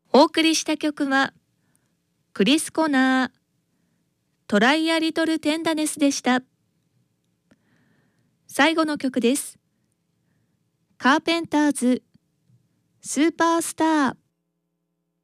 お送りした曲はクリス・コナー、トライ・ア・リトル・テンダネスでした。最後の曲です。カーペンターズ、スーパースター。